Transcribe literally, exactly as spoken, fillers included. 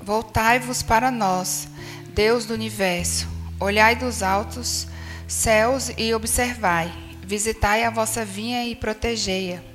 Voltai-vos para nós, Deus do universo, olhai dos altos céus e observai, visitai a vossa vinha e protegei-a.